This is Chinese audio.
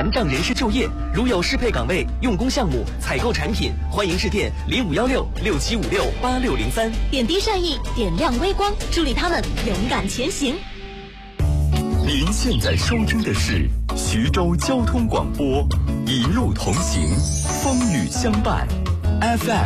残障人士就业，如有适配岗位、用工项目、采购产品，欢迎致电051667568603， 点滴善意，点亮微光，助力他们勇敢前行。 您现在收听的是徐州交通广播，一路同行，风雨相伴 ，FM